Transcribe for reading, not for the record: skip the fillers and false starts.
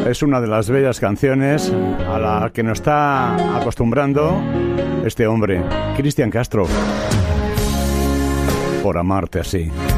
Es una de las bellas canciones a la que nos está acostumbrando este hombre, Cristian Castro. Por amarte así.